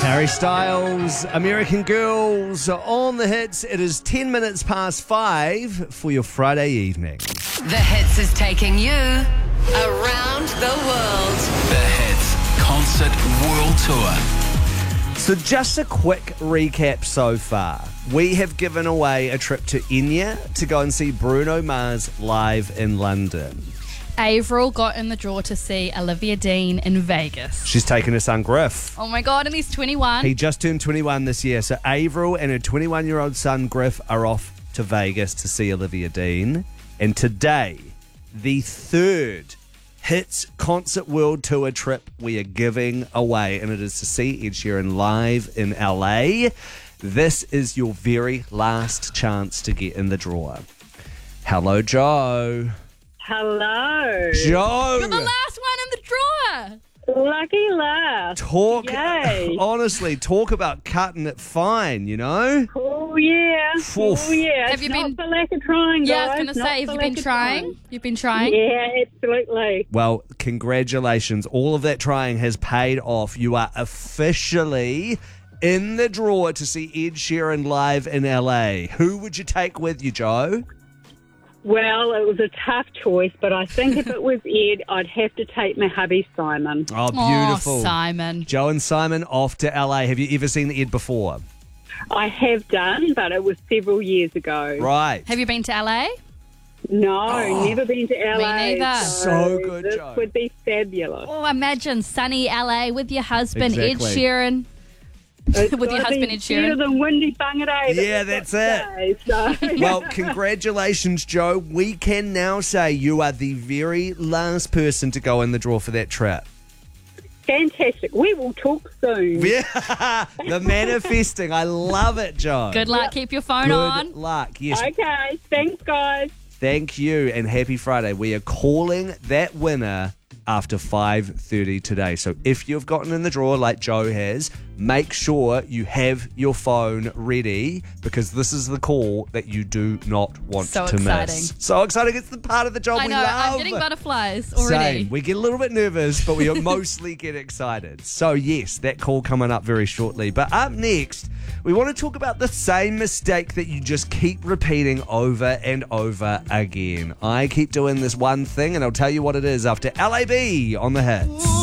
Harry Styles, American Girls on the hits. It is 10 minutes past 5 for your Friday evening. The Hits is taking you around the world. The Hits Concert World Tour. So just a quick recap so far. We have given away a trip to Enya to go and see Bruno Mars live in London. Avril got in the draw to see Olivia Dean in Vegas. She's taken her son Griff. Oh my God, and he's 21. He just turned 21 this year. So Avril and her 21-year-old son Griff are off to Vegas to see Olivia Dean. And today, the third Hits Concert World Tour trip we are giving away. And it is to see Ed Sheeran live in LA. This is your very last chance to get in the draw. Hello, Joe. Hello. Joe. You're the last one in the draw. Lucky last. Talk, Yay. honestly, talk about cutting it fine, you know? Oh, yeah. Oof. Oh, yeah. Have It's you not been- for lack of trying, Yeah, I was guys. going to Not say, have for you been lack of trying? You've been trying? Yeah, absolutely. Well, congratulations. All of that trying has paid off. You are officially in the draw to see Ed Sheeran live in LA. Who would you take with you, Joe? Well, it was a tough choice, but I think if it was Ed, I'd have to take my hubby, Simon. Oh, beautiful. Oh, Simon. Joe and Simon off to LA. Have you ever seen Ed before? I have done, but it was several years ago. Right. Have you been to LA? No, never been to LA. neither. So good, this Joe. would be fabulous. Oh, imagine sunny LA with your husband, Exactly. Ed Sheeran. It's With your gotta husband, be Ed Sheeran. better than Windy Whangarei. Yeah, that's it. So. Well, congratulations, Joe. We can now say you are the very last person to go in the draw for that trip. Fantastic. We will talk soon. Yeah, the manifesting. I love it, Joe. Good luck. Keep your phone Good on. luck. Yes. Okay, thanks, guys. Thank you and happy Friday. We are calling that winner after 5:30 today. So if you've gotten in the draw like Joe has, make sure you have your phone ready because this is the call that you do not want So to exciting. miss. So exciting. It's the part of the job I we know, love. I'm getting butterflies already. Same. We get a little bit nervous, but we mostly get excited. So yes, that call coming up very shortly. But up next, we want to talk about the same mistake that you just keep repeating over and over again. I keep doing this one thing, and I'll tell you what it is after LAB on the Hits.